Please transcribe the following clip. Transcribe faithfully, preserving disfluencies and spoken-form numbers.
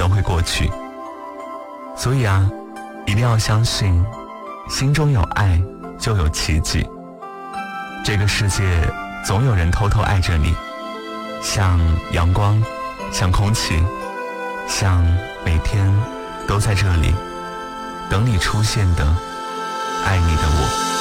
都会过去。所以啊，一定要相信，心中有爱就有奇迹。这个世界总有人偷偷爱着你，像阳光，像空气，像每天都在这里等你出现的爱你的我。